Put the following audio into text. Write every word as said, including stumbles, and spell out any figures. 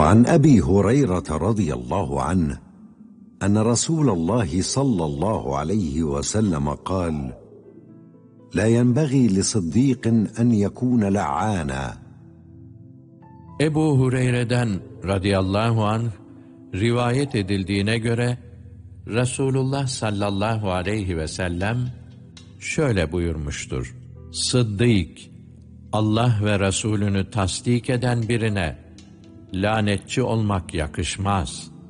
وعن أبي هريرة رضي الله عنه أن رسول الله صلى الله عليه وسلم قال: لا ينبغي لصديق أن يكون لعانا. Ebu Hureyre'den radıyallahu anh rivayet edildiğine göre Resulullah sallallahu aleyhi ve sellem şöyle buyurmuştur: Sıddık, Allah ve Resulünü tasdik eden birine lanetçi olmak yakışmaz.